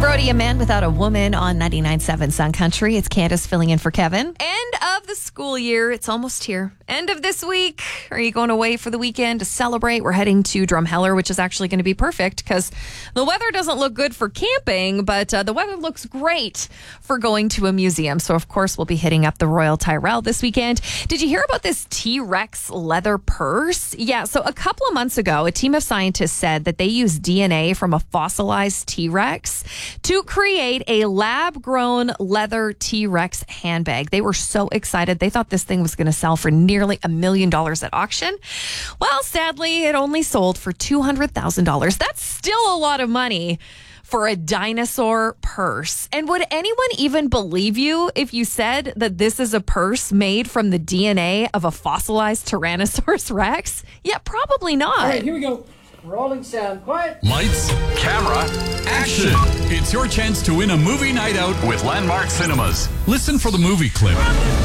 Brody, a man without a woman on 99.7 Sun Country. It's Candace filling in for Kevin. End of the school year. It's almost here. End of this week. Are you going away for the weekend to celebrate? We're heading to Drumheller, which is actually going to be perfect because the weather doesn't look good for camping, but the weather looks great for going to a museum. So, of course, we'll be hitting up the Royal Tyrrell this weekend. Did you hear about this T-Rex leather purse? Yeah, so a couple of months ago, a team of scientists said that they used DNA from a fossilized T-Rex to create a lab-grown leather T-Rex handbag. They were so excited. They thought this thing was going to sell for nearly $1 million at auction. Well, sadly, it only sold for $200,000. That's still a lot of money for a dinosaur purse. And would anyone even believe you if you said that this is a purse made from the DNA of a fossilized Tyrannosaurus Rex? Yeah, probably not. All right, here we go. Rolling sound. Quiet. Lights, camera, action. It's your chance to win a movie night out with Landmark Cinemas. Listen for the movie clip.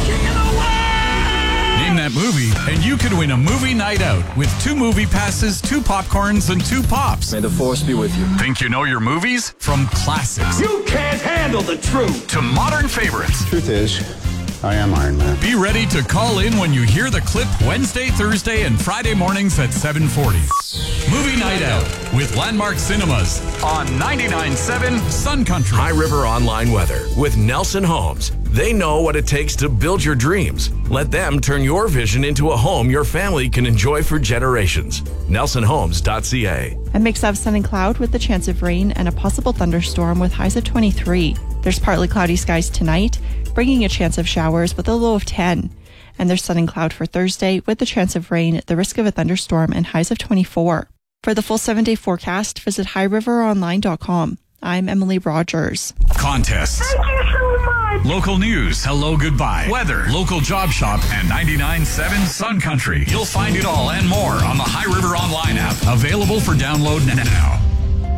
Name that movie, and you could win a movie night out with 2 movie passes, 2 popcorns, and 2 pops. May the force be with you. Think you know your movies? From classics You can't handle the truth. to modern favorites. Truth is, I am Iron Man. Be ready to call in when you hear the clip Wednesday, Thursday, and Friday mornings at 7:40. Movie Night Out with Landmark Cinemas on 99.7 Sun Country. High River Online Weather with Nelson Homes. They know what it takes to build your dreams. Let them turn your vision into a home your family can enjoy for generations. NelsonHomes.ca. A mix of sun and cloud with the chance of rain and a possible thunderstorm with highs of 23. There's partly cloudy skies tonight, bringing a chance of showers with a low of 10. And there's sun and cloud for Thursday with the chance of rain, the risk of a thunderstorm, and highs of 24. For the full 7-day forecast, visit highriveronline.com. I'm Emily Rogers. Contests. Thank you so much. Local news, hello, goodbye, weather, local job shop, and 99.7 Sun Country. You'll find it all and more on the High River Online app, available for download now.